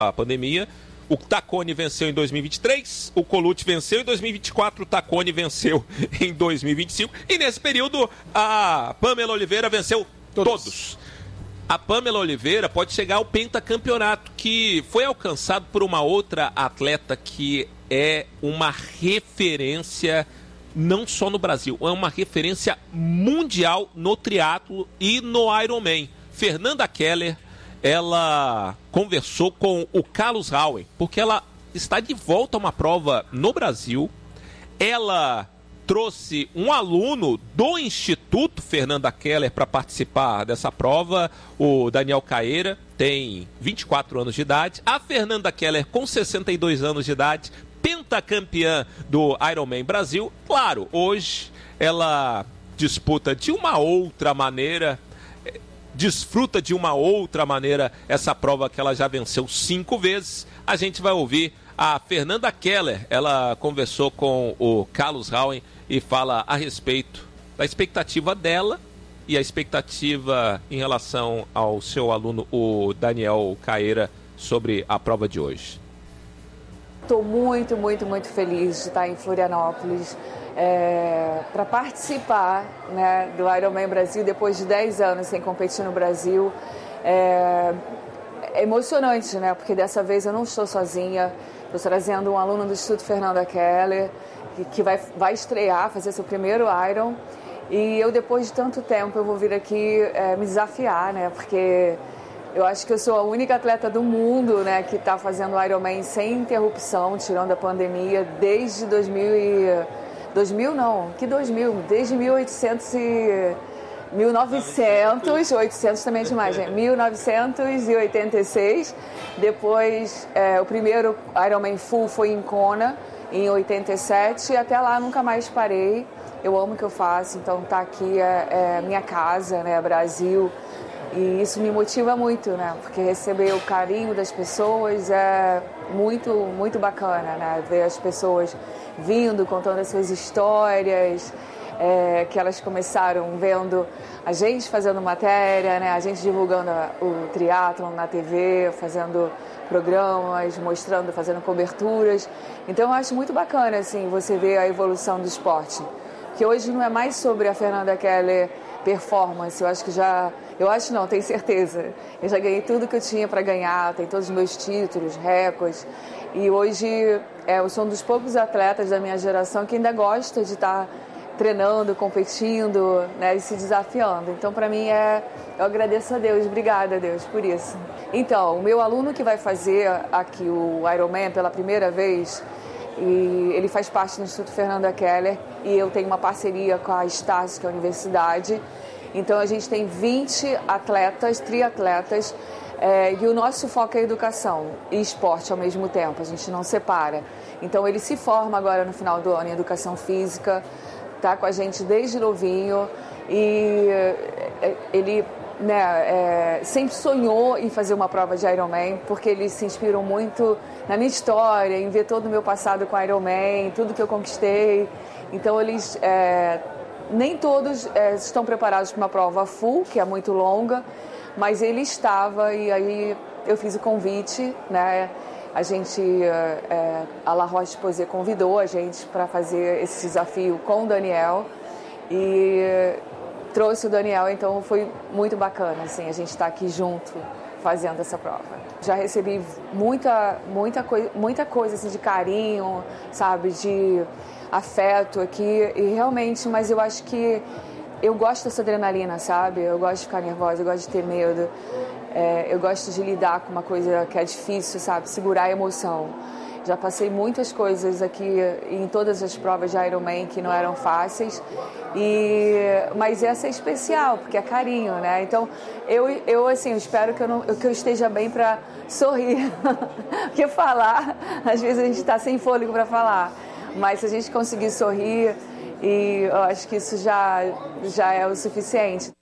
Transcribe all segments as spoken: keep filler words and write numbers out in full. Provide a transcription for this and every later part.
a pandemia. O Taccone venceu em dois mil e vinte e três, o Colucci venceu em dois mil e vinte e quatro, o Taccone venceu em dois mil e vinte e cinco. E nesse período, a Pamela Oliveira venceu todos. todos. A Pamela Oliveira pode chegar ao pentacampeonato, que foi alcançado por uma outra atleta que é uma referência não só no Brasil, é uma referência mundial no triatlo e no Ironman. Fernanda Keller, ela conversou com o Carlos Rauen, porque ela está de volta a uma prova no Brasil. Ela trouxe um aluno do Instituto Fernanda Keller para participar dessa prova, o Daniel Caeira, tem vinte e quatro anos de idade. A Fernanda Keller, com sessenta e dois anos de idade, pentacampeã do Ironman Brasil. Claro, hoje ela disputa de uma outra maneira, desfruta de uma outra maneira essa prova que ela já venceu cinco vezes. A gente vai ouvir a Fernanda Keller. Ela conversou com o Carlos Rauen e fala a respeito da expectativa dela e a expectativa em relação ao seu aluno, o Daniel Caeira, sobre a prova de hoje. Estou muito, muito, muito feliz de estar em Florianópolis é, para participar, né, do Ironman Brasil depois de dez anos sem competir no Brasil. É, é emocionante, né, porque dessa vez eu não estou sozinha. Estou trazendo um aluno do Instituto Fernanda Keller que, que vai, vai estrear, fazer seu primeiro Iron. E eu, depois de tanto tempo, eu vou vir aqui é, me desafiar, né, porque eu acho que eu sou a única atleta do mundo, né, que está fazendo o Ironman sem interrupção, tirando a pandemia, desde dois mil e... dois mil não, que dois mil? Desde mil e oitocentos e... mil e novecentos, oitocentos também é demais, gente. mil novecentos e oitenta e seis. Depois, é, o primeiro Ironman Full foi em Kona, em oitenta e sete, e até lá nunca mais parei. Eu amo o que eu faço, então tá aqui é, é minha casa, né, Brasil. E isso me motiva muito, né? Porque receber o carinho das pessoas é muito, muito bacana, né? Ver as pessoas vindo, contando as suas histórias, é, que elas começaram vendo a gente fazendo matéria, né? A gente divulgando o triatlon na T V, fazendo programas, mostrando, fazendo coberturas. Então eu acho muito bacana, assim, você ver a evolução do esporte. Que hoje não é mais sobre a Fernanda Keller performance, eu acho que já... Eu acho não, tenho certeza. Eu já ganhei tudo que eu tinha para ganhar, tenho todos os meus títulos, recordes. E hoje é, eu sou um dos poucos atletas da minha geração que ainda gosta de estar treinando, competindo, né, e se desafiando. Então, para mim, é, eu agradeço a Deus, obrigada a Deus por isso. Então, o meu aluno que vai fazer aqui o Ironman pela primeira vez, e ele faz parte do Instituto Fernanda Keller, e eu tenho uma parceria com a Estácio, que é a universidade. Então a gente tem vinte atletas, triatletas, é, e o nosso foco é educação e esporte ao mesmo tempo, a gente não separa. Então ele se forma agora no final do ano em educação física, está com a gente desde novinho, e é, ele, né, é, sempre sonhou em fazer uma prova de Ironman, porque ele se inspirou muito na minha história, em ver todo o meu passado com Ironman, tudo que eu conquistei. Então eles... É, nem todos é, estão preparados para uma prova full, que é muito longa, mas ele estava, e aí eu fiz o convite, né? A gente, é, a La Roche-Posay convidou a gente para fazer esse desafio com o Daniel, e trouxe o Daniel, então foi muito bacana, assim, a gente está aqui junto fazendo essa prova. Já recebi muita, muita, coi- muita coisa assim, de carinho, sabe, de afeto aqui, e realmente, mas eu acho que eu gosto dessa adrenalina, sabe? Eu gosto de ficar nervosa, eu gosto de ter medo, é, eu gosto de lidar com uma coisa que é difícil, sabe? Segurar a emoção. Já passei muitas coisas aqui em todas as provas de Ironman que não eram fáceis, e, mas essa é especial, porque é carinho, né? Então, eu, eu assim, eu espero que eu, não, que eu esteja bem para sorrir, porque falar, às vezes a gente está sem fôlego para falar. Mas se a gente conseguir sorrir, e eu acho que isso já, já é o suficiente.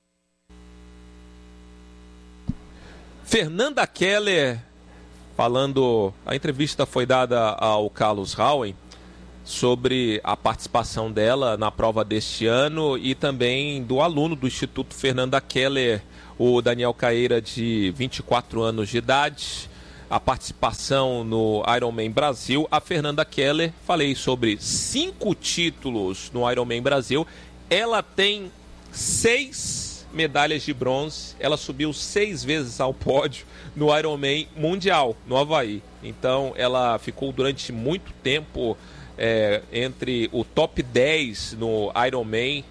Fernanda Keller, falando, a entrevista foi dada ao Carlos Rauen sobre a participação dela na prova deste ano e também do aluno do Instituto Fernanda Keller, o Daniel Caeira, de vinte e quatro anos de idade. a participação no Ironman Brasil. A Fernanda Keller, falei sobre cinco títulos no Ironman Brasil. Ela tem seis medalhas de bronze. Ela subiu seis vezes ao pódio no Ironman Mundial, no Havaí. Então, ela ficou durante muito tempo é, entre o top dez no Ironman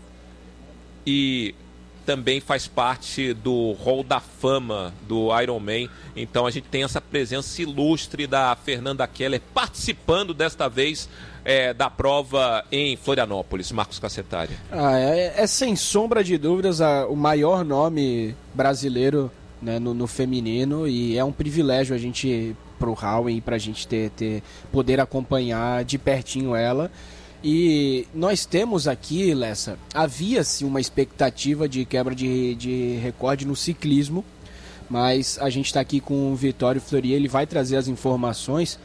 e também faz parte do Hall da Fama do Ironman. Então a gente tem essa presença ilustre da Fernanda Keller participando desta vez é, da prova em Florianópolis. Marcos Cassetari. Ah, é, é sem sombra de dúvidas a, o maior nome brasileiro, né, no, no feminino, e é um privilégio a gente pro Hall e pra gente ter, ter, poder acompanhar de pertinho ela. E nós temos aqui, Lessa, havia-se uma expectativa de quebra de, de recorde no ciclismo, mas a gente está aqui com o Vitório Florier, ele vai trazer as informações.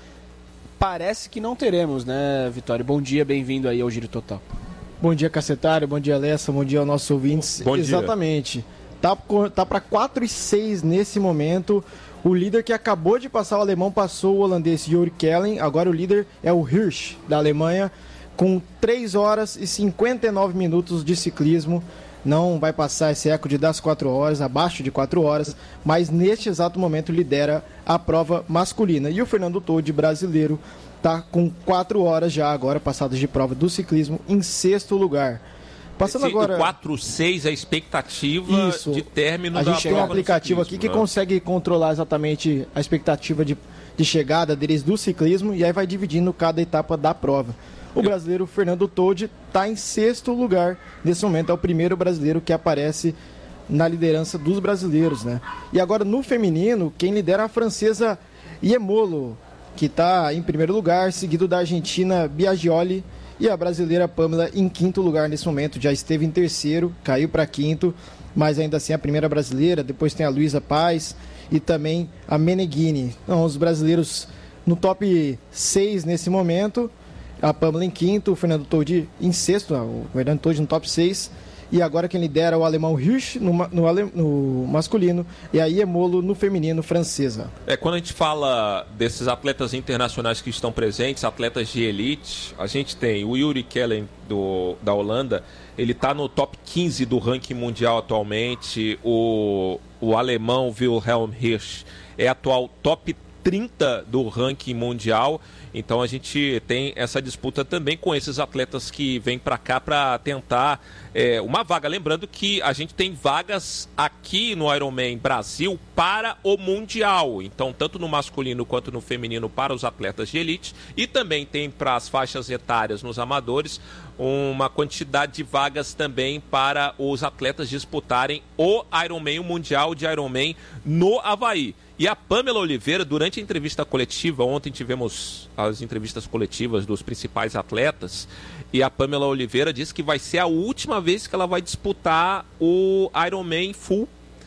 Parece que não teremos, né, Vitório? Bom dia, bem-vindo aí ao Giro Total. Bom dia, Cassetário, bom dia, Lessa, bom dia aos nossos ouvintes. Bom dia. Exatamente. Tá, tá para quatro e seis nesse momento. O líder que acabou de passar, o alemão, passou o holandês Juri Kellen. Agora o líder é o Hirsch, da Alemanha, com três horas e cinquenta e nove minutos de ciclismo. Não vai passar esse recorde das quatro horas, abaixo de quatro horas, mas neste exato momento lidera a prova masculina. E o Fernando Todi, brasileiro, está com quatro horas já agora passadas de prova do ciclismo, em sexto lugar. Passando Esse, agora... quatro seis é a expectativa Isso. de término a da gente tem um aplicativo aqui que né? consegue controlar exatamente a expectativa de, de chegada deles do ciclismo, e aí vai dividindo cada etapa da prova. O brasileiro Fernando Todi está em sexto lugar nesse momento, é o primeiro brasileiro que aparece na liderança dos brasileiros, né? E agora no feminino, quem lidera é a francesa Yemolo, que está em primeiro lugar, seguido da argentina Biagioli, e a brasileira Pamela em quinto lugar nesse momento. Já esteve em terceiro, caiu para quinto, mas ainda assim a primeira brasileira. Depois tem a Luísa Paz e também a Meneghini. Então, os brasileiros no top seis nesse momento. A Pamela em quinto, o Fernando Todi em sexto, o Fernando Todi no top seis. E agora quem lidera é o alemão Hirsch no, no, no masculino e a Yemolo no feminino, francesa. É, quando a gente fala desses atletas internacionais que estão presentes, atletas de elite, a gente tem o Juri Kellen do, da Holanda, ele está no top quinze do ranking mundial atualmente. O, o alemão Wilhelm Hirsch é atual top trinta do ranking mundial. Então a gente tem essa disputa também com esses atletas que vêm para cá para tentar é, uma vaga. Lembrando que a gente tem vagas aqui no Ironman Brasil para o Mundial. Então tanto no masculino quanto no feminino para os atletas de elite. E também tem para as faixas etárias nos amadores uma quantidade de vagas também para os atletas disputarem o Ironman, o Mundial de Ironman no Havaí. E a Pamela Oliveira, durante a entrevista coletiva, ontem tivemos as entrevistas coletivas dos principais atletas, e a Pamela Oliveira disse que vai ser a última vez que ela vai disputar o Ironman Full.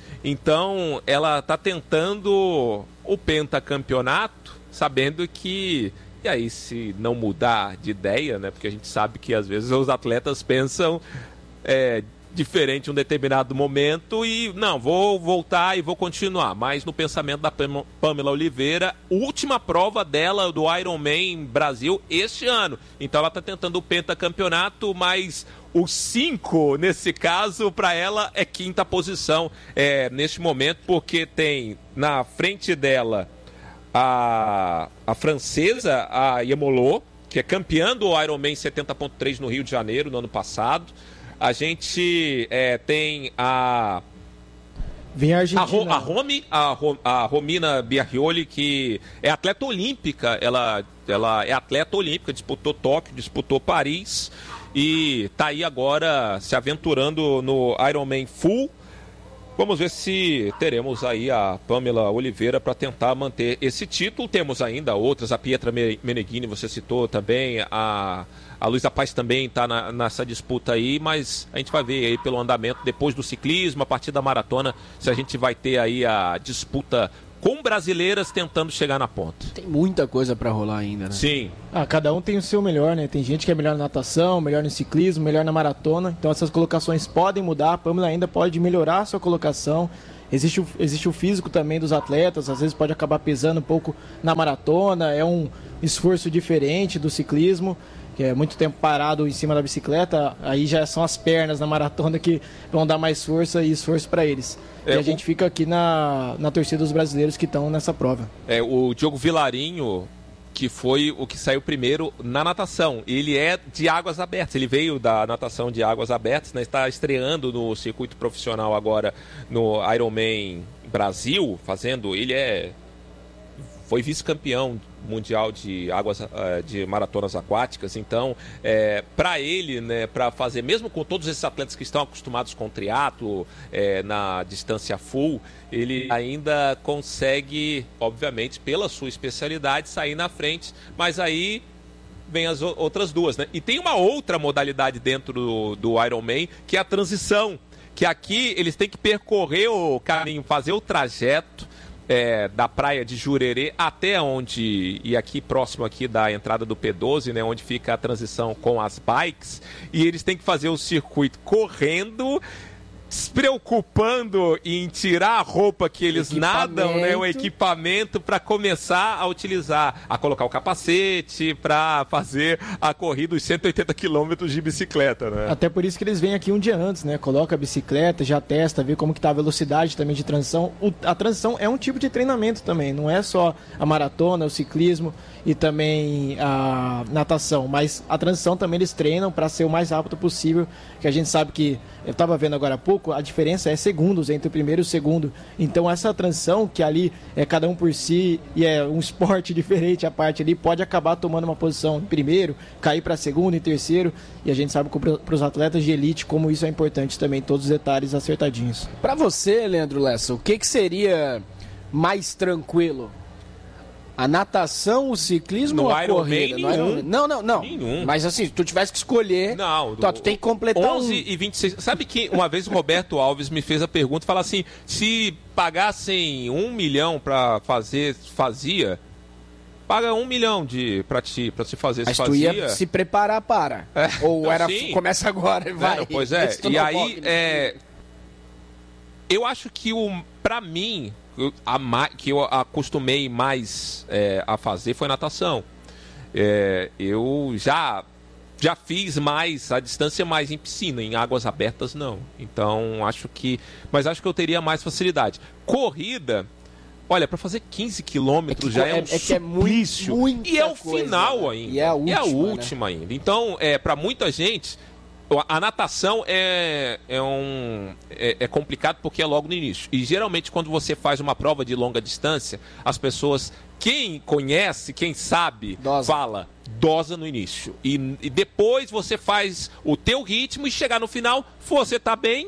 Então, ela está tentando o pentacampeonato, sabendo que, e aí se não mudar de ideia, né, porque a gente sabe que às vezes os atletas pensam... É, diferente em um determinado momento e não, vou voltar e vou continuar, mas no pensamento da Pamela Oliveira, última prova dela do Ironman Brasil este ano, então ela está tentando o pentacampeonato, mas o cinco nesse caso para ela é quinta posição é, neste momento, porque tem na frente dela a, a francesa, a Yemolo, que é campeã do Ironman setenta ponto três no Rio de Janeiro no ano passado. A gente é, tem a... Vem a Argentina. A, Ro, a, Romi, a, Ro, a Romina Biagioli, que é atleta olímpica. Ela, ela é atleta olímpica, disputou Tóquio, disputou Paris. E está aí agora se aventurando no Ironman Full. Vamos ver se teremos aí a Pamela Oliveira para tentar manter esse título. Temos ainda outras, a Pietra Meneghini, você citou também, a, a Luísa Paz também está na, nessa disputa aí, mas a gente vai ver aí pelo andamento depois do ciclismo, a partir da maratona, se a gente vai ter aí a disputa com brasileiras tentando chegar na ponta. Tem muita coisa para rolar ainda, né? Sim. Ah, cada um tem o seu melhor, né? Tem gente que é melhor na natação, melhor no ciclismo, melhor na maratona. Então essas colocações podem mudar. A Pamela ainda pode melhorar a sua colocação Existe o, existe o físico também dos atletas, às vezes pode acabar pesando um pouco na maratona, é um esforço diferente do ciclismo, que é muito tempo parado em cima da bicicleta, aí já são as pernas na maratona que vão dar mais força e esforço para eles. É, e a o... gente fica aqui na, na torcida dos brasileiros que estão nessa prova. É, o Diogo Vilarinho, que foi o que saiu primeiro na natação. Ele é de águas abertas, ele veio da natação de águas abertas, né? Está estreando no circuito profissional agora no Ironman Brasil, fazendo, ele é foi vice-campeão mundial de águas de maratonas aquáticas, então é, para ele, né, para fazer, mesmo com todos esses atletas que estão acostumados com triatlo é, na distância full, ele ainda consegue, obviamente, pela sua especialidade, sair na frente, mas aí vem as outras duas, né? E tem uma outra modalidade dentro do, do Ironman, que é a transição, que aqui eles têm que percorrer o caminho, fazer o trajeto É, da praia de Jurerê até onde, e aqui próximo aqui da entrada do P doze, né, onde fica a transição com as bikes, e eles têm que fazer o circuito correndo, se preocupando em tirar a roupa que eles nadam, né, o equipamento, para começar a utilizar, a colocar o capacete para fazer a corrida dos cento e oitenta quilômetros de bicicleta, né? Até por isso que eles vêm aqui um dia antes, né? Coloca a bicicleta, já testa, vê como que tá a velocidade também de transição. O, a transição é um tipo de treinamento também, não é só a maratona, o ciclismo e também a natação, mas a transição também eles treinam para ser o mais rápido possível, que a gente sabe que, eu estava vendo agora há pouco, a diferença é segundos entre o primeiro e o segundo, então essa transição que ali é cada um por si e é um esporte diferente, a parte ali pode acabar tomando uma posição em primeiro, cair para segundo e terceiro, e a gente sabe para os atletas de elite como isso é importante também, todos os detalhes acertadinhos. Para você, Leandro Lessa, o que, que seria mais tranquilo? A natação, o ciclismo no ou a Iron corrida? Man, no Iron... Não, não, não. Nenhum. Mas assim, se tu tivesse que escolher, não, tu, tu tem que completar onze um... e vinte e seis. Sabe que uma vez o Roberto Alves me fez a pergunta, fala assim, se pagassem um milhão para fazer, fazia, paga um milhão de para ti, para se fazer, mas se tu fazia. Ia se preparar para. É. Ou não, era, sim. Começa agora, vai. Não, pois é, e aí, é... eu acho que o, para mim... A, que eu acostumei mais é, a fazer foi natação. É, eu já, já fiz mais, a distância mais em piscina, em águas abertas não. Então acho que. Mas acho que eu teria mais facilidade. Corrida, olha, para fazer quinze quilômetros é já é, é um é suplício. É muito, e é o coisa, final né? ainda. E é a última, e é a última né? ainda. Então, é, para muita gente. A natação é, é, um, é, é complicado porque é logo no início. E geralmente quando você faz uma prova de longa distância, as pessoas, quem conhece, quem sabe, dosa. fala, dosa no início. E, e depois você faz o teu ritmo e chegar no final, você tá bem,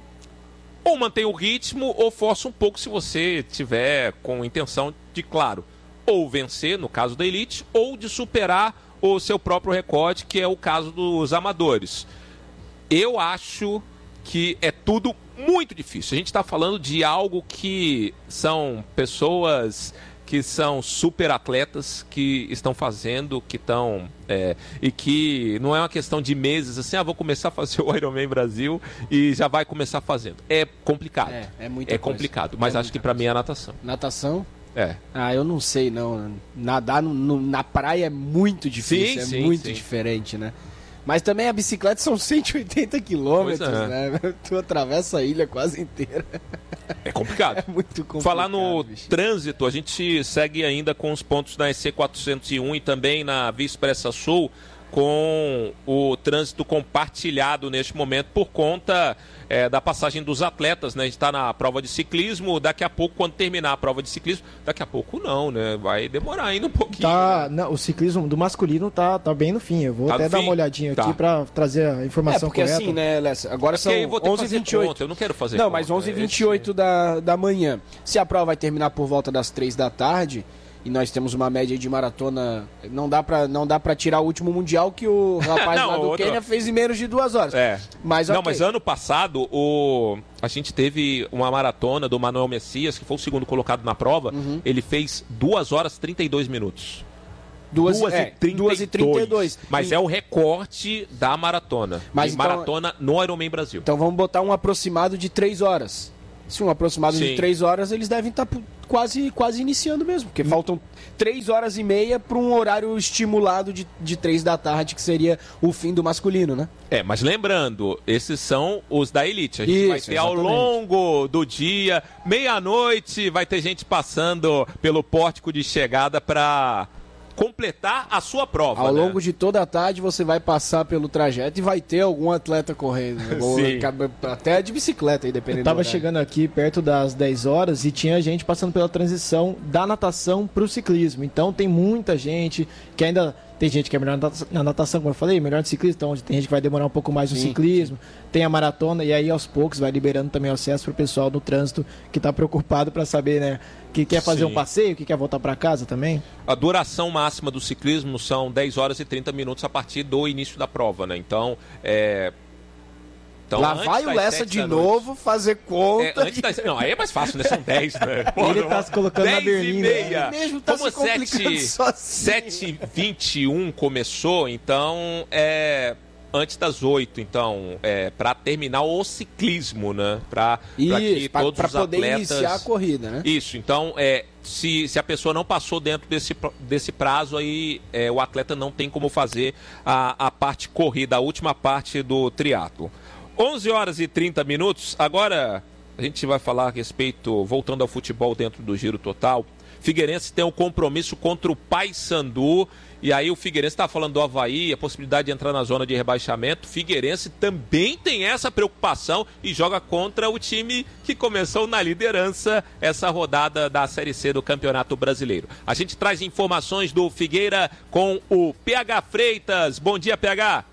ou mantém o ritmo, ou força um pouco se você tiver com intenção de, claro, ou vencer, no caso da elite, ou de superar o seu próprio recorde, que é o caso dos amadores. Eu acho que é tudo muito difícil. A gente está falando de algo que são pessoas que são super atletas, que estão fazendo, que estão... É, e que não é uma questão de meses, assim, ah, vou começar a fazer o Ironman Brasil e já vai começar fazendo. É complicado. É, é, muita é complicado, mas é acho que para mim é a natação. Natação? É. Ah, eu não sei, não. Nadar no, no, na praia é muito difícil, sim, é sim, muito sim. diferente, né? Mas também a bicicleta são cento e oitenta quilômetros, é. né? Tu atravessa a ilha quase inteira. É complicado. É muito complicado. Falar no bicho. trânsito, a gente segue ainda com os pontos na E C quatrocentos e um e também na Via Expressa Sul, com o trânsito compartilhado neste momento por conta é, da passagem dos atletas, né? A gente está na prova de ciclismo, daqui a pouco, quando terminar a prova de ciclismo, daqui a pouco não, né? Vai demorar ainda um pouquinho. Tá, né? não, o ciclismo do masculino tá, tá bem no fim, eu vou tá até dar uma olhadinha tá. aqui para trazer a informação correta. É, porque correta. assim, né, Lessa, agora são onze e vinte e oito. Eu não quero fazer Não, conta, mas onze e vinte e é oito da, da manhã. Se a prova vai terminar por volta das três da tarde... E nós temos uma média de maratona. Não dá pra, não dá pra tirar o último mundial que o rapaz não, lá do outro... Quênia fez em menos de duas horas. É. Mas, não, okay. mas ano passado o... a gente teve uma maratona do Manuel Messias, que foi o segundo colocado na prova. Uhum. Ele fez duas horas e trinta e dois minutos. duas e trinta e dois. Mas e... é o recorte da maratona. Mas de então... maratona no Ironman Brasil. Então vamos botar um aproximado de três horas. se um aproximado Sim. de três horas, eles devem estar quase, quase iniciando mesmo, porque hum. faltam três horas e meia para um horário estimulado de, de três da tarde, que seria o fim do masculino, né? É, mas lembrando, esses são os da elite. A gente Isso, vai ter exatamente. Ao longo do dia, meia-noite, vai ter gente passando pelo pórtico de chegada para completar a sua prova. Ao né? longo de toda a tarde você vai passar pelo trajeto e vai ter algum atleta correndo. Né? Até de bicicleta aí, dependendo. Eu tava chegando aqui perto das dez horas e tinha gente passando pela transição da natação pro ciclismo. Então tem muita gente que ainda... Tem gente que é melhor na natação, como eu falei, melhor no ciclismo, então tem gente que vai demorar um pouco mais no Sim. ciclismo, tem a maratona, e aí aos poucos vai liberando também o acesso para o pessoal do trânsito que está preocupado para saber, né, que quer fazer Sim. um passeio, que quer voltar para casa também. A duração máxima do ciclismo são dez horas e trinta minutos a partir do início da prova, né? Então, é... Então, lá vai o Lessa de novo fazer conta. É, antes das... Não, aí é mais fácil, né? São dez, né? Pô, ele tá se colocando na berlinda. Ele mesmo tá Como se complicando sete e vinte e um começou, então é antes das oito, então, é para terminar o ciclismo, né? Para que pra, todos pra os poder atletas... iniciar a corrida, né? Isso, então, é, se, se a pessoa não passou dentro desse, desse prazo, aí é, o atleta não tem como fazer a, a parte corrida, a última parte do triatlo. onze horas e trinta minutos, agora a gente vai falar a respeito, voltando ao futebol dentro do Giro Total. Figueirense tem um compromisso contra o Paysandu, e aí o Figueirense está falando do Avaí, a possibilidade de entrar na zona de rebaixamento. Figueirense também tem essa preocupação e joga contra o time que começou na liderança essa rodada da Série C do Campeonato Brasileiro. A gente traz informações do Figueira com o P H Freitas. Bom dia, P H.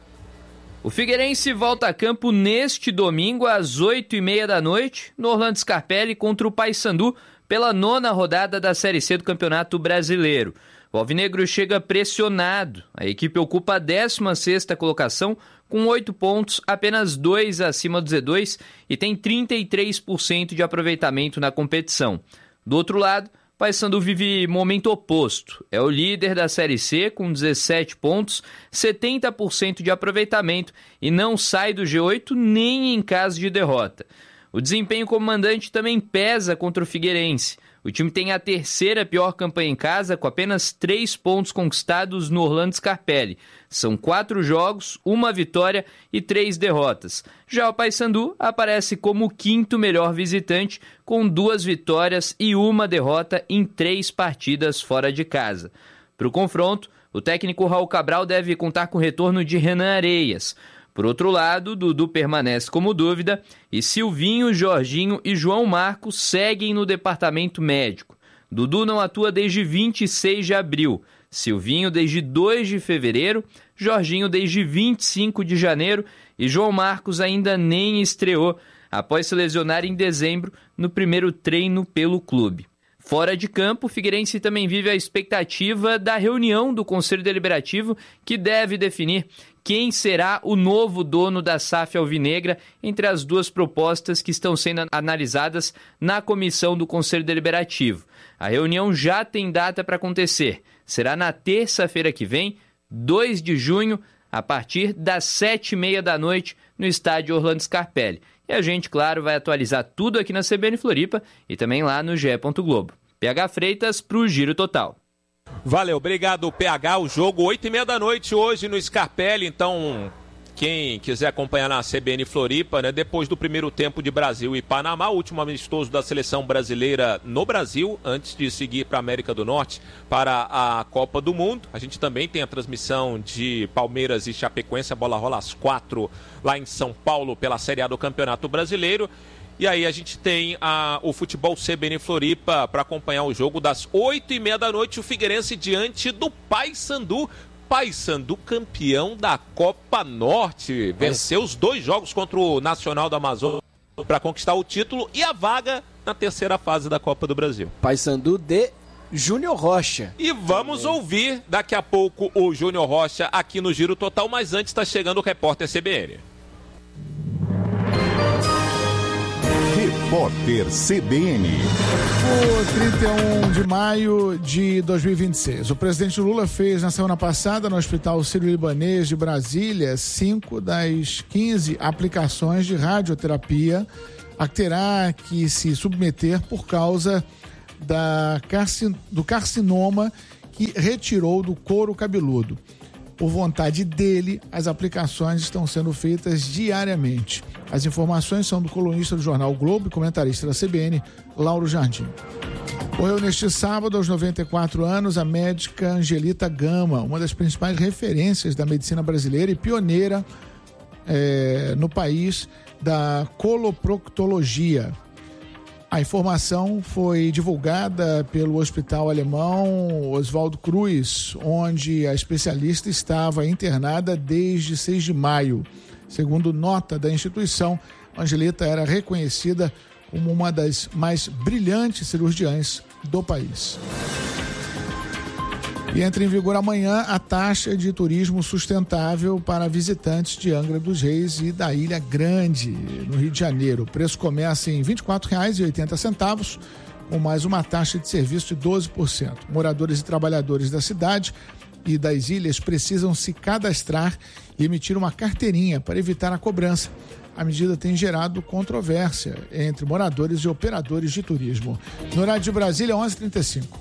O Figueirense volta a campo neste domingo às oito e meia da noite no Orlando Scarpelli contra o Paysandu pela nona rodada da Série C do Campeonato Brasileiro. O alvinegro chega pressionado. A equipe ocupa a décima sexta colocação com oito pontos, apenas dois acima do Z dois e tem trinta e três por cento de aproveitamento na competição. Do outro lado, Paysandu vive momento oposto. É o líder da Série C com dezessete pontos, setenta por cento de aproveitamento e não sai do G oito nem em caso de derrota. O desempenho como mandante também pesa contra o Figueirense. O time tem a terceira pior campanha em casa, com apenas três pontos conquistados no Orlando Scarpelli. São quatro jogos, uma vitória e três derrotas. Já o Paysandu aparece como o quinto melhor visitante, com duas vitórias e uma derrota em três partidas fora de casa. Para o confronto, o técnico Raul Cabral deve contar com o retorno de Renan Areias. Por outro lado, Dudu permanece como dúvida e Silvinho, Jorginho e João Marcos seguem no departamento médico. Dudu não atua desde vinte e seis de abril, Silvinho desde dois de fevereiro, Jorginho desde vinte e cinco de janeiro e João Marcos ainda nem estreou, após se lesionar em dezembro no primeiro treino pelo clube. Fora de campo, o Figueirense também vive a expectativa da reunião do Conselho Deliberativo, que deve definir quem será o novo dono da S A F alvinegra entre as duas propostas que estão sendo analisadas na comissão do Conselho Deliberativo. A reunião já tem data para acontecer. Será na terça-feira que vem, dois de junho, a partir das sete e meia da noite, no estádio Orlando Scarpelli. E a gente, claro, vai atualizar tudo aqui na C B N Floripa e também lá no G E. Globo. P H Freitas para o Giro Total. Valeu, obrigado, P H. O jogo oito e meia da noite hoje no Scarpelli, então quem quiser acompanhar na C B N Floripa, né, depois do primeiro tempo de Brasil e Panamá, o último amistoso da seleção brasileira no Brasil, antes de seguir para a América do Norte, para a Copa do Mundo. A gente também tem a transmissão de Palmeiras e Chapecoense, a bola rola às quatro lá em São Paulo pela Série A do Campeonato Brasileiro. E aí a gente tem a, o futebol C B N Floripa para acompanhar o jogo das oito e meia da noite, o Figueirense diante do Paysandu. Paysandu campeão da Copa Norte, venceu os dois jogos contra o Nacional do Amazonas para conquistar o título e a vaga na terceira fase da Copa do Brasil. Paysandu de Júnior Rocha. E vamos é. ouvir daqui a pouco o Júnior Rocha aqui no Giro Total, mas antes está chegando o repórter C B N. Repórter C B N. O trinta e um de maio de dois mil e vinte e seis. O presidente Lula fez na semana passada no Hospital Sírio-Libanês de Brasília cinco das quinze aplicações de radioterapia a que terá que se submeter por causa da carcin... do carcinoma que retirou do couro cabeludo. Por vontade dele, as aplicações estão sendo feitas diariamente. As informações são do colunista do jornal o Globo e comentarista da C B N, Lauro Jardim. Morreu neste sábado, aos noventa e quatro anos, a médica Angelita Gama, uma das principais referências da medicina brasileira e pioneira é, no país da coloproctologia. A informação foi divulgada pelo hospital alemão Oswaldo Cruz, onde a especialista estava internada desde seis de maio. Segundo nota da instituição, Angelita era reconhecida como uma das mais brilhantes cirurgiãs do país. E entra em vigor amanhã a taxa de turismo sustentável para visitantes de Angra dos Reis e da Ilha Grande, no Rio de Janeiro. O preço começa em vinte e quatro reais e oitenta centavos, com mais uma taxa de serviço de doze por cento. Moradores e trabalhadores da cidade e das ilhas precisam se cadastrar e emitir uma carteirinha para evitar a cobrança. A medida tem gerado controvérsia entre moradores e operadores de turismo. No horário de Brasília, onze e trinta e cinco.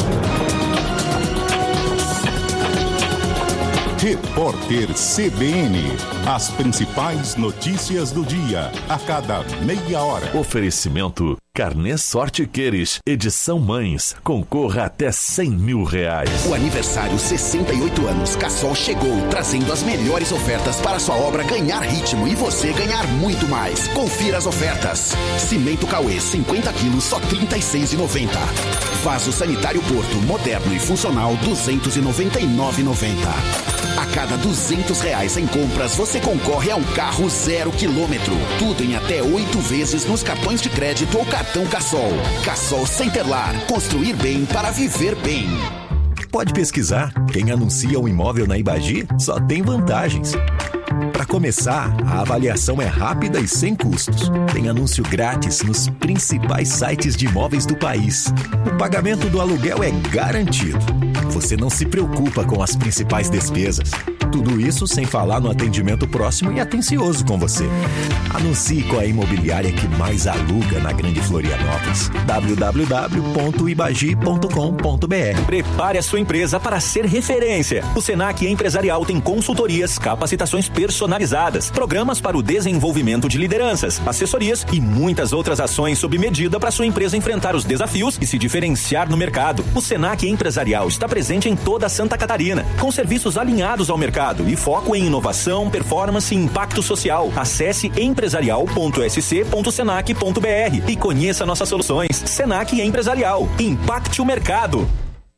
Repórter C B N. As principais notícias do dia, a cada meia hora. Oferecimento Carnê Sorte Queires, edição Mães. Concorra até cem mil reais. O aniversário sessenta e oito anos Cassol chegou, trazendo as melhores ofertas para sua obra ganhar ritmo e você ganhar muito mais. Confira as ofertas. Cimento Cauê, cinquenta quilos, só trinta e seis reais e noventa centavos. Vaso sanitário Porto, moderno e funcional, duzentos e noventa e nove reais e noventa centavos. A cada duzentos reais em compras, você concorre a um carro zero quilômetro. Tudo em até oito vezes nos cartões de crédito ou cartão Cassol. Cassol Centerlar. Construir bem para viver bem. Pode pesquisar. Quem anuncia um imóvel na Ibagi só tem vantagens. Para começar, a avaliação é rápida e sem custos. Tem anúncio grátis nos principais sites de imóveis do país. O pagamento do aluguel é garantido. Você não se preocupa com as principais despesas. Tudo isso sem falar no atendimento próximo e atencioso com você. Anuncie com a imobiliária que mais aluga na Grande Florianópolis. w w w ponto ibagi ponto com ponto b r. Prepare a sua empresa para ser referência. O Senac Empresarial tem consultorias, capacitações personalizadas, programas para o desenvolvimento de lideranças, assessorias e muitas outras ações sob medida para sua empresa enfrentar os desafios e se diferenciar no mercado. O Senac Empresarial está presente em toda Santa Catarina, com serviços alinhados ao mercado e foco em inovação, performance e impacto social. Acesse empresarial ponto s c ponto senac ponto b r e conheça nossas soluções. Senac Empresarial. Impacte o mercado.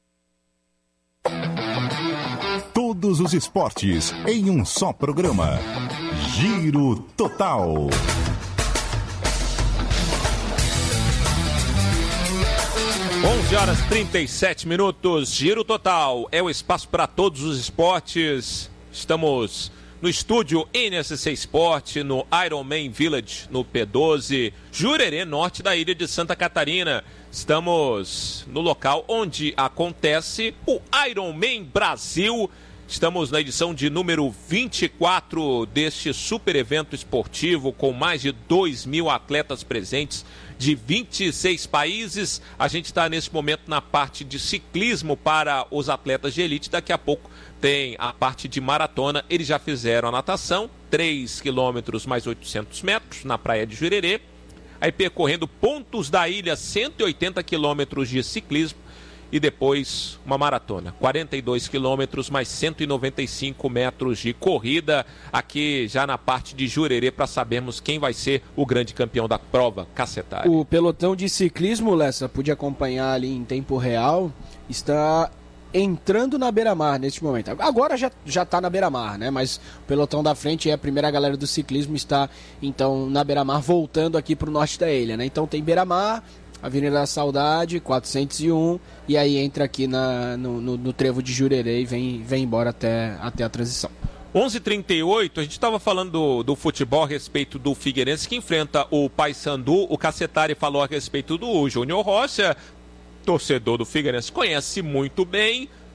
Todos os esportes em um só programa. Giro Total. onze horas e trinta e sete minutos, Giro Total, é o espaço para todos os esportes. Estamos no estúdio N S C Sport, no Ironman Village, no P doze, Jurerê, norte da ilha de Santa Catarina. Estamos no local onde acontece o Ironman Brasil. Estamos na edição de número vinte e quatro deste super evento esportivo, com mais de dois mil atletas presentes de vinte e seis países. A gente está nesse momento na parte de ciclismo para os atletas de elite. Daqui a pouco tem a parte de maratona. Eles já fizeram a natação, três quilômetros mais oitocentos metros na praia de Jurerê. Aí percorrendo pontos da ilha, cento e oitenta quilômetros de ciclismo. E depois uma maratona, quarenta e dois quilômetros mais cento e noventa e cinco metros de corrida, aqui já na parte de Jurerê, para sabermos quem vai ser o grande campeão da prova, Cacetari. O pelotão de ciclismo, Lessa, pude acompanhar ali em tempo real, está entrando na beira-mar neste momento. Agora já já está na beira-mar, né? Mas o pelotão da frente é a primeira galera do ciclismo, está então na beira-mar, voltando aqui para o norte da ilha, né? Então tem beira-mar, Avenida da Saudade, quatrocentos e um, e aí entra aqui na, no, no, no trevo de Jurerê e vem, vem embora até, até a transição. onze e trinta e oito, a gente estava falando do, do futebol a respeito do Figueirense, que enfrenta o Paysandu. O Cacetari falou a respeito do Júnior Rocha, torcedor do Figueirense, conhece muito bem,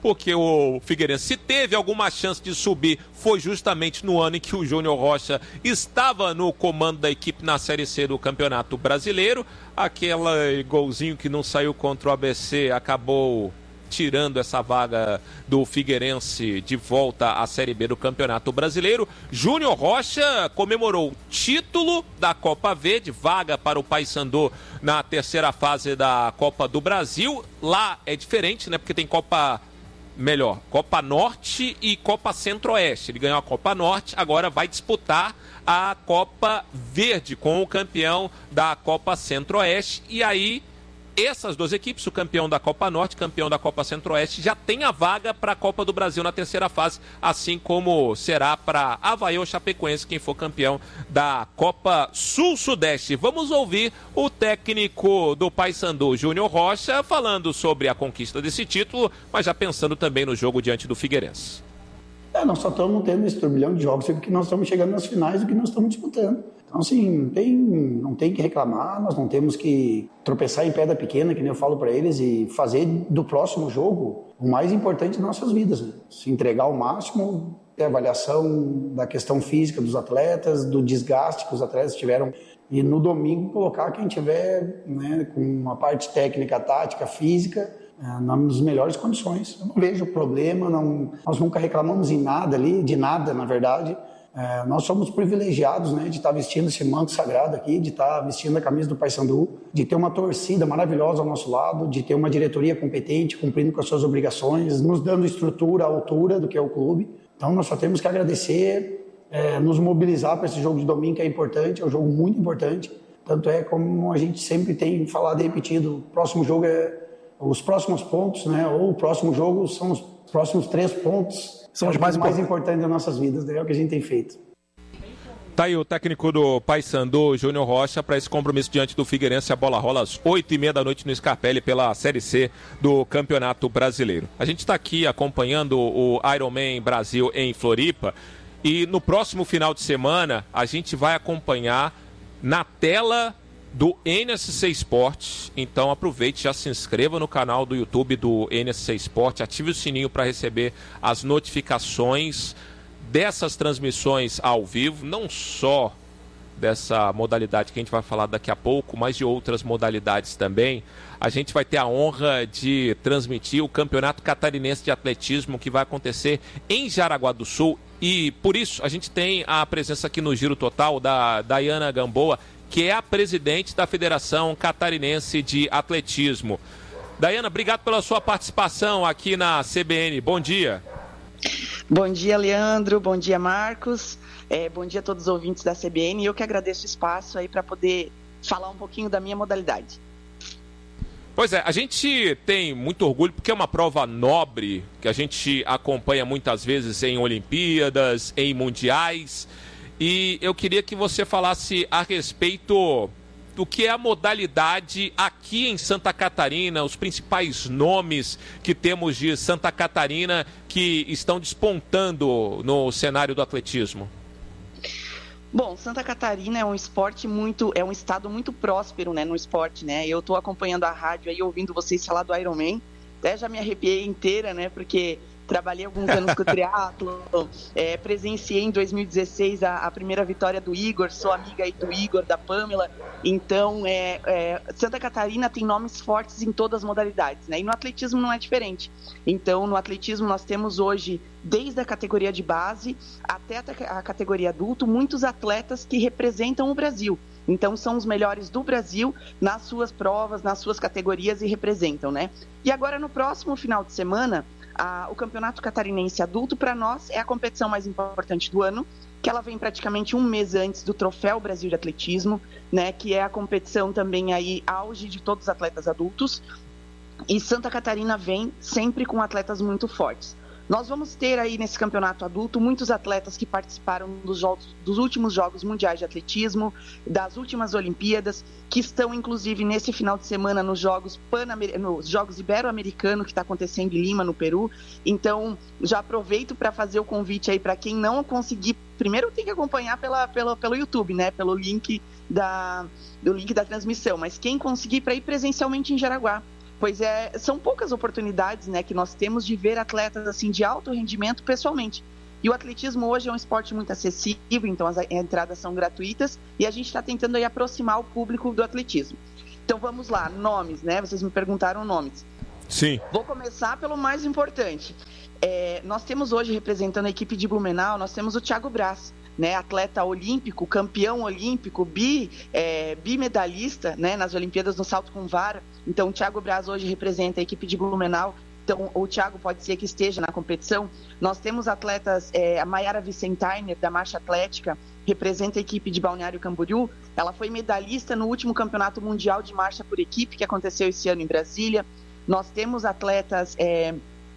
porque o Figueirense, se teve alguma chance de subir, foi justamente no ano em que o Júnior Rocha estava no comando da equipe na Série C do Campeonato Brasileiro. Aquele golzinho que não saiu contra o A B C acabou tirando essa vaga do Figueirense de volta à Série B do Campeonato Brasileiro. Júnior Rocha comemorou o título da Copa Verde, vaga para o Paysandu na terceira fase da Copa do Brasil. Lá é diferente, né? Porque tem Copa... Melhor, Copa Norte e Copa Centro-Oeste. Ele ganhou a Copa Norte, agora vai disputar a Copa Verde com o campeão da Copa Centro-Oeste. E aí, essas duas equipes, o campeão da Copa Norte, campeão da Copa Centro-Oeste, já tem a vaga para a Copa do Brasil na terceira fase, assim como será para Avaí ou Chapecoense, quem for campeão da Copa Sul-Sudeste. Vamos ouvir o técnico do Paysandu, Júnior Rocha, falando sobre a conquista desse título, mas já pensando também no jogo diante do Figueirense. É, nós só estamos tendo esse turbilhão de jogos porque nós estamos chegando nas finais do que nós estamos disputando. Então, assim, não tem, não tem que reclamar, nós não temos que tropeçar em pedra pequena, que nem eu falo para eles, e fazer do próximo jogo o mais importante de nossas vidas. Né? Se entregar ao máximo, ter avaliação da questão física dos atletas, do desgaste que os atletas tiveram. E no domingo colocar quem tiver, né, com uma parte técnica, tática, física, é, nas melhores condições. Eu não vejo problema, não, nós nunca reclamamos em nada ali, de nada, na verdade. É, nós somos privilegiados, né, de estar vestindo esse manto sagrado aqui, de estar vestindo a camisa do Paysandu, de ter uma torcida maravilhosa ao nosso lado, de ter uma diretoria competente, cumprindo com as suas obrigações, nos dando estrutura à altura do que é o clube. Então nós só temos que agradecer, é, nos mobilizar para esse jogo de domingo, que é importante, é um jogo muito importante. Tanto é como a gente sempre tem falado e repetido, o próximo jogo é os próximos pontos, né, ou o próximo jogo são os próximos três pontos. São os mais, mais importantes das nossas vidas, né? É o que a gente tem feito. Tá aí o técnico do Paysandu, Júnior Rocha, para esse compromisso diante do Figueirense. A bola rola às oito e meia da noite no Scarpelli pela Série C do Campeonato Brasileiro. A gente está aqui acompanhando o Ironman Brasil em Floripa e no próximo final de semana a gente vai acompanhar na tela do N S C Sport. Então aproveite, já se inscreva no canal do YouTube do N S C Sport, ative o sininho para receber as notificações dessas transmissões ao vivo, não só dessa modalidade que a gente vai falar daqui a pouco, mas de outras modalidades também. A gente vai ter a honra de transmitir o Campeonato Catarinense de Atletismo, que vai acontecer em Jaraguá do Sul, e por isso a gente tem a presença aqui no Giro Total da Dayana Gamboa, que é a presidente da Federação Catarinense de Atletismo. Dayana, obrigado pela sua participação aqui na C B N. Bom dia. Bom dia, Leandro. Bom dia, Marcos. É, bom dia a todos os ouvintes da C B N. Eu que agradeço o espaço aí para poder falar um pouquinho da minha modalidade. Pois é, a gente tem muito orgulho porque é uma prova nobre que a gente acompanha muitas vezes em Olimpíadas, em Mundiais. E eu queria que você falasse a respeito do que é a modalidade aqui em Santa Catarina, os principais nomes que temos de Santa Catarina que estão despontando no cenário do atletismo. Bom, Santa Catarina é um esporte muito, é um estado muito próspero, né, no esporte, né? Eu estou acompanhando a rádio aí, ouvindo vocês falar do Ironman, até já me arrepiei inteira, né, porque trabalhei alguns anos com o triatlo, é, presenciei em dois mil e dezesseis a, a primeira vitória do Igor, sou amiga aí do Igor, da Pamela. Então, é, é, Santa Catarina tem nomes fortes em todas as modalidades, né? E no atletismo não é diferente. Então, no atletismo nós temos hoje, desde a categoria de base até a, a categoria adulto, muitos atletas que representam o Brasil. Então, são os melhores do Brasil nas suas provas, nas suas categorias e representam, né? E agora, no próximo final de semana, a, o Campeonato Catarinense Adulto, para nós, é a competição mais importante do ano, que ela vem praticamente um mês antes do Troféu Brasil de Atletismo, né? Que é a competição também aí, auge de todos os atletas adultos. E Santa Catarina vem sempre com atletas muito fortes. Nós vamos ter aí nesse campeonato adulto muitos atletas que participaram dos, jogos, dos últimos Jogos Mundiais de Atletismo, das últimas Olimpíadas, que estão inclusive nesse final de semana nos Jogos, nos Jogos Ibero-Americanos que está acontecendo em Lima, no Peru. Então, já aproveito para fazer o convite aí para quem não conseguir, primeiro tem que acompanhar pela, pela, pelo YouTube, né? Pelo link da, do link da transmissão, mas quem conseguir para ir presencialmente em Jaraguá. Pois é, são poucas oportunidades, né, que nós temos de ver atletas assim de alto rendimento pessoalmente. E o atletismo hoje é um esporte muito acessível, então as entradas são gratuitas e a gente está tentando aí aproximar o público do atletismo. Então vamos lá, nomes, né? Vocês me perguntaram nomes. Sim. Vou começar pelo mais importante. É, nós temos hoje, representando a equipe de Blumenau, nós temos o Thiago Braz, né, atleta olímpico, campeão olímpico, bi, é, bimedalhista, né, nas Olimpíadas no salto com vara. Então o Thiago Braz hoje representa a equipe de Blumenau. Então o Thiago pode ser que esteja na competição. Nós temos atletas, é, a Maiara Vicentainer, da marcha atlética, representa a equipe de Balneário Camboriú. Ela foi medalhista no último campeonato mundial de marcha por equipe, que aconteceu esse ano em Brasília. Nós temos atletas... É,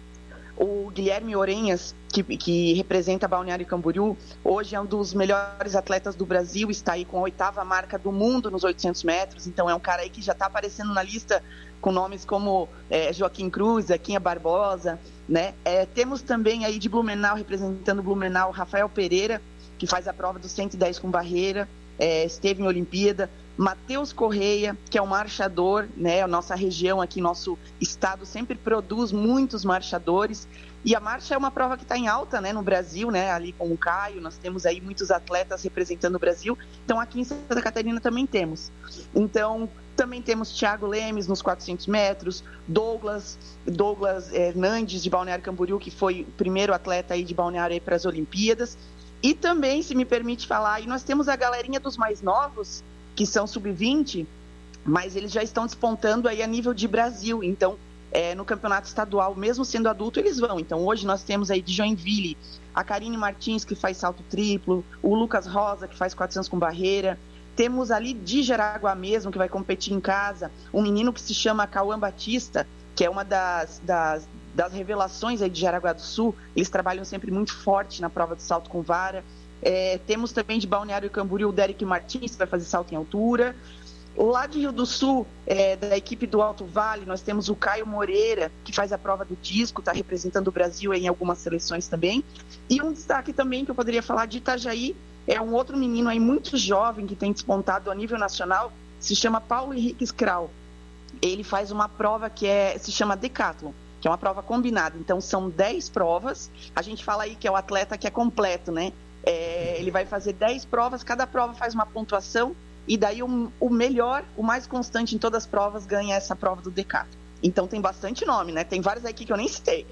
o Guilherme Orenhas, que, que representa Balneário Camboriú, hoje é um dos melhores atletas do Brasil, está aí com a oitava marca do mundo nos oitocentos metros, então é um cara aí que já está aparecendo na lista com nomes como é, Joaquim Cruz, Zequinha Barbosa, né? É, temos também aí de Blumenau, representando Blumenau, Rafael Pereira, que faz a prova dos cento e dez com barreira, é, esteve em Olimpíada. Matheus Correia, que é um marchador, né? A nossa região aqui, nosso estado sempre produz muitos marchadores. E a marcha é uma prova que está em alta, né, no Brasil, né? Ali com o Caio, nós temos aí muitos atletas representando o Brasil. Então aqui em Santa Catarina também temos. Então também temos Thiago Lemes nos quatrocentos metros, Douglas, Douglas Hernandes de Balneário Camboriú, que foi o primeiro atleta aí de Balneário para as Olimpíadas. E também, se me permite falar, aí nós temos a galerinha dos mais novos, que são sub vinte, mas eles já estão despontando aí a nível de Brasil. Então, é, no campeonato estadual, mesmo sendo adulto, eles vão. Então, hoje nós temos aí de Joinville a Karine Martins, que faz salto triplo, o Lucas Rosa, que faz quatrocentos com barreira. Temos ali de Jaraguá mesmo, que vai competir em casa, um menino que se chama Cauã Batista, que é uma das, das, das revelações aí de Jaraguá do Sul. Eles trabalham sempre muito forte na prova de salto com vara. É, temos também de Balneário Camboriú o Derek Martins, que vai fazer salto em altura. Lá de Rio do Sul, é, da equipe do Alto Vale, nós temos o Caio Moreira, que faz a prova do disco, está representando o Brasil em algumas seleções também. E um destaque também que eu poderia falar de Itajaí, é um outro menino aí muito jovem que tem despontado a nível nacional, se chama Paulo Henrique Skral. Ele faz uma prova que é, se chama Decathlon, que é uma prova combinada. Então são dez provas, a gente fala aí que é o atleta que é completo, né? É, ele vai fazer dez provas, cada prova faz uma pontuação e daí o, o melhor, o mais constante em todas as provas ganha essa prova do Decathlon. Então tem bastante nome, né? Tem vários aqui que eu nem citei.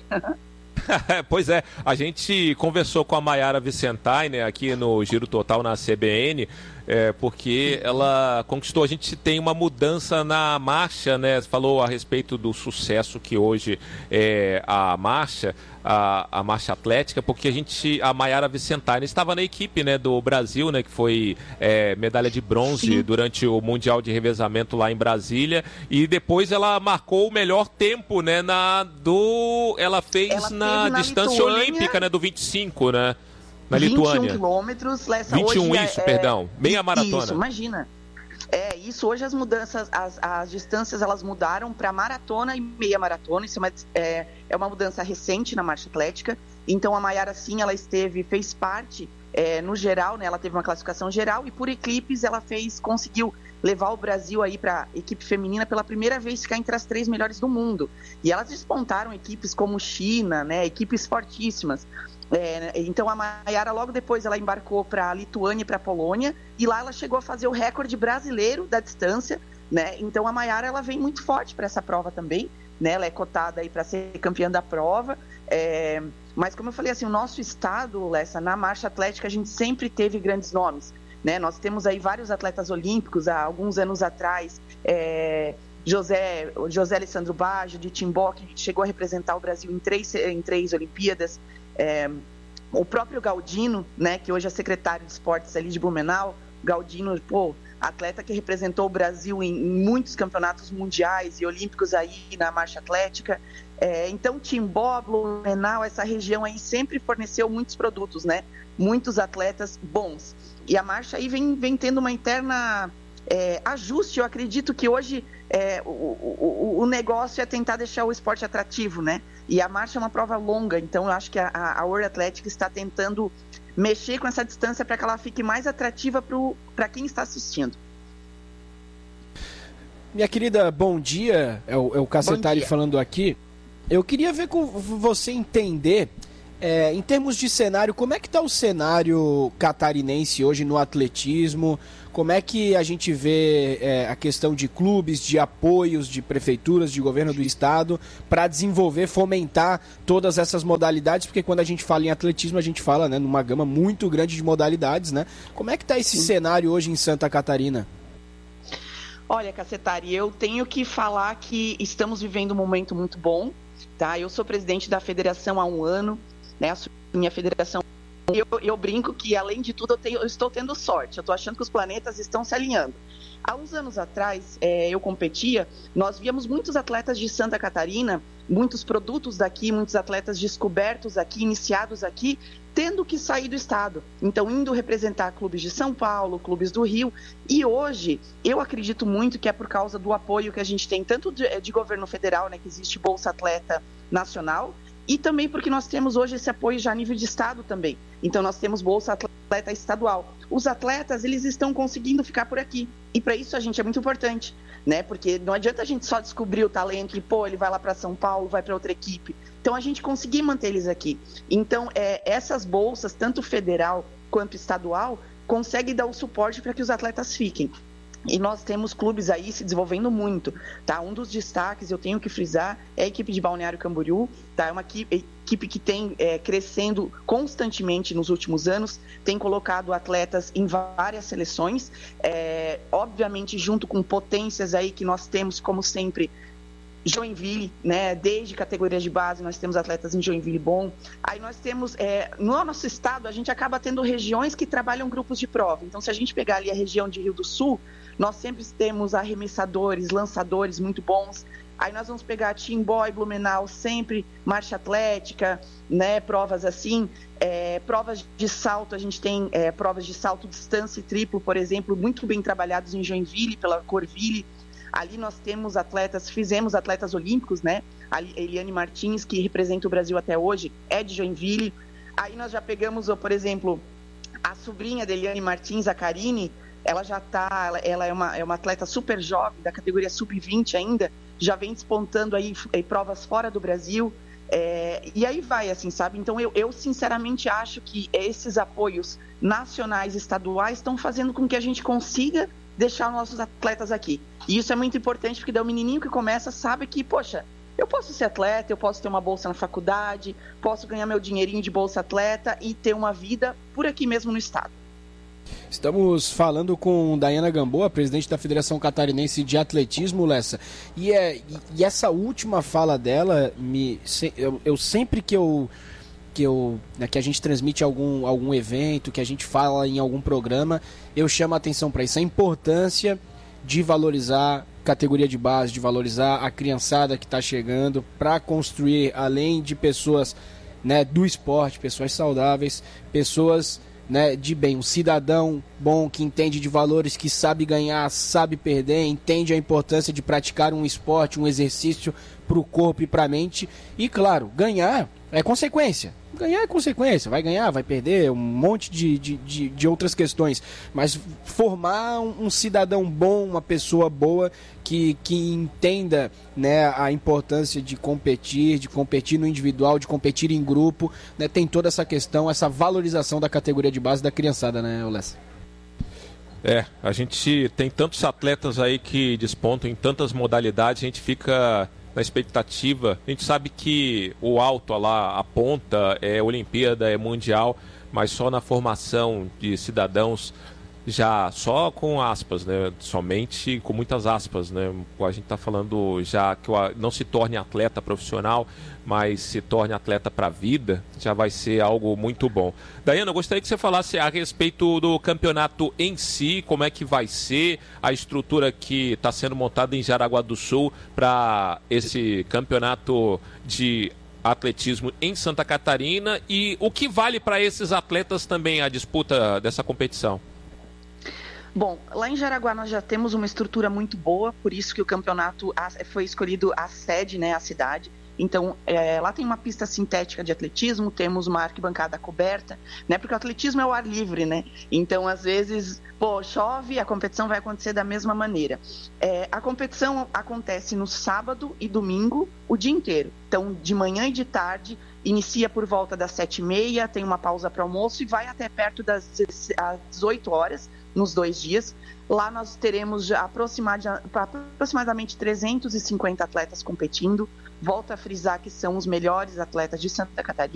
Pois é, a gente conversou com a Maiara Vicentainer aqui no Giro Total na C B N, é, porque ela conquistou, a gente tem uma mudança na marcha, né? Falou a respeito do sucesso que hoje é a marcha, a, a marcha atlética, porque a gente, a Maiara Vicentainer estava na equipe, né, do Brasil, né, que foi é, medalha de bronze Sim. durante o Mundial de Revezamento lá em Brasília, e depois ela marcou o melhor tempo, né, na do, ela fez ela na, na distância Lituânia, olímpica, né, do vinte e cinco, né? Na Lituânia. vinte e um quilômetros. vinte e um, isso, é, perdão. Meia maratona. Isso, imagina. É, isso hoje as mudanças, as, as distâncias elas mudaram para maratona e meia maratona. Isso é uma, é, é uma mudança recente na marcha atlética. Então a Maiara, sim, ela esteve, fez parte é, no geral, né? Ela teve uma classificação geral e por equipes ela fez, conseguiu levar o Brasil aí para equipe feminina pela primeira vez, ficar entre as três melhores do mundo. E elas despontaram equipes como China, né? Equipes fortíssimas. É, então a Maiara logo depois ela embarcou para a Lituânia e para a Polônia e lá ela chegou a fazer o recorde brasileiro da distância, né? Então a Maiara ela vem muito forte para essa prova também, né? Ela é cotada aí para ser campeã da prova, é... mas como eu falei assim, o nosso estado, Lessa, na marcha atlética a gente sempre teve grandes nomes, né? Nós temos aí vários atletas olímpicos há alguns anos atrás, é... José, José Alessandro Baggio de Timbó, que chegou a representar o Brasil em três, em três Olimpíadas. É, o próprio Galdino, né, que hoje é secretário de esportes ali de Blumenau. Galdino, pô, atleta que representou o Brasil em, em muitos campeonatos mundiais e olímpicos aí na marcha atlética. É, então, Timbó, Blumenau, essa região aí sempre forneceu muitos produtos, né? Muitos atletas bons. E a marcha aí vem, vem tendo uma interna é, ajuste. Eu acredito que hoje é, o, o, o negócio é tentar deixar o esporte atrativo, né? E a marcha é uma prova longa, então eu acho que a, a World Athletics está tentando mexer com essa distância para que ela fique mais atrativa para quem está assistindo. Minha querida, bom dia. É o, é o Cacetari falando aqui. Eu queria ver com você entender, é, em termos de cenário, como é que está o cenário catarinense hoje no atletismo? Como é que a gente vê é, a questão de clubes, de apoios, de prefeituras, de governo do estado para desenvolver, fomentar todas essas modalidades? Porque quando a gente fala em atletismo, a gente fala, né, numa gama muito grande de modalidades, né? Como é que está esse Sim. cenário hoje em Santa Catarina? Olha, Cacetari, eu tenho que falar que estamos vivendo um momento muito bom, tá? Eu sou presidente da federação há um ano, né? A minha federação... Eu, eu brinco que, além de tudo, eu, tenho, eu estou tendo sorte. Eu estou achando que os planetas estão se alinhando. Há uns anos atrás, é, eu competia, nós víamos muitos atletas de Santa Catarina, muitos produtos daqui, muitos atletas descobertos aqui, iniciados aqui, tendo que sair do estado. Então, indo representar clubes de São Paulo, clubes do Rio. E hoje, eu acredito muito que é por causa do apoio que a gente tem, tanto de, de governo federal, né, que existe Bolsa Atleta Nacional, e também porque nós temos hoje esse apoio já a nível de estado também. Então, nós temos Bolsa Atleta Estadual. Os atletas, eles estão conseguindo ficar por aqui. E para isso a gente é muito importante, né? Porque não adianta a gente só descobrir o talento e, pô, ele vai lá para São Paulo, vai para outra equipe. Então, a gente conseguir manter eles aqui. Então, é, essas bolsas, tanto federal quanto estadual, conseguem dar o suporte para que os atletas fiquem. E nós temos clubes aí se desenvolvendo muito, tá? Um dos destaques, eu tenho que frisar, é a equipe de Balneário Camboriú, tá? É uma equipe, equipe que tem é, crescendo constantemente nos últimos anos, tem colocado atletas em várias seleções, é, obviamente junto com potências aí que nós temos, como sempre, Joinville, né? Desde categorias de base nós temos atletas em Joinville bom. Aí nós temos, é, no nosso estado, a gente acaba tendo regiões que trabalham grupos de prova. Então, se a gente pegar ali a região de Rio do Sul, nós sempre temos arremessadores, lançadores muito bons. Aí nós vamos pegar Timbó e Blumenau, sempre marcha atlética, né? Provas assim, é, provas de salto, a gente tem é, provas de salto distância e triplo, por exemplo, muito bem trabalhados em Joinville, pela Corville. Ali nós temos atletas, fizemos atletas olímpicos, né? A Eliane Martins, que representa o Brasil até hoje, é de Joinville. Aí nós já pegamos, por exemplo, a sobrinha da Eliane Martins, a Karine, ela já está, ela, ela é, uma, é uma atleta super jovem, da categoria sub vinte ainda, já vem despontando aí em provas fora do Brasil. É, e aí vai, assim, sabe? Então, eu, eu sinceramente acho que esses apoios nacionais e estaduais estão fazendo com que a gente consiga deixar os nossos atletas aqui. E isso é muito importante, porque daí o menininho que começa sabe que, poxa, eu posso ser atleta, eu posso ter uma bolsa na faculdade, posso ganhar meu dinheirinho de bolsa atleta e ter uma vida por aqui mesmo no estado. Estamos falando com Daiana Gamboa, presidente da Federação Catarinense de Atletismo, Lessa. E, é, e essa última fala dela, me, eu, eu sempre que eu... que, eu, né, que a gente transmite algum, algum evento, que a gente fala em algum programa, eu chamo a atenção para isso, a importância de valorizar a categoria de base, de valorizar a criançada que está chegando, para construir, além de pessoas, né, do esporte, pessoas saudáveis, pessoas, né, de bem, um cidadão bom que entende de valores, que sabe ganhar, sabe perder, entende a importância de praticar um esporte, um exercício para o corpo e para a mente. E claro, ganhar é consequência. Ganhar é consequência, vai ganhar, vai perder, um monte de, de, de, de outras questões. Mas formar um, um cidadão bom, uma pessoa boa, que, que entenda, né, a importância de competir, de competir no individual, de competir em grupo, né, tem toda essa questão, essa valorização da categoria de base da criançada, né, Olessa? É, a gente tem tantos atletas aí que despontam em tantas modalidades, a gente fica na expectativa. A gente sabe que o alto lá, a ponta, é Olimpíada, é Mundial, mas só na formação de cidadãos, já só com aspas, né? Somente com muitas aspas, né? A gente está falando já que não se torne atleta profissional, mas se torne atleta para a vida, já vai ser algo muito bom. Daiana, eu gostaria que você falasse a respeito do campeonato em si, como é que vai ser a estrutura que está sendo montada em Jaraguá do Sul para esse campeonato de atletismo em Santa Catarina e o que vale para esses atletas também a disputa dessa competição. Bom, lá em Jaraguá nós já temos uma estrutura muito boa, por isso que o campeonato foi escolhido a sede, né, a cidade. Então, é, lá tem uma pista sintética de atletismo, temos uma arquibancada coberta, né? Porque o atletismo é o ar livre, né? Então, às vezes, pô, chove, a competição vai acontecer da mesma maneira. É, a competição acontece no sábado e domingo, o dia inteiro. Então, de manhã e de tarde, inicia por volta das sete e meia, tem uma pausa para almoço e vai até perto das dezoito horas, nos dois dias. Lá nós teremos aproximadamente trezentos e cinquenta atletas competindo. Volto a frisar que são os melhores atletas de Santa Catarina.